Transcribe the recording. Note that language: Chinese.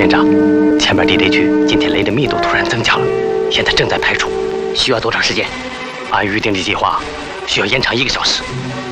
长，前面地雷区今天雷的密度突然增加了，现在正在排除，需要多长时间？按预定的计划，需要延长1个小时。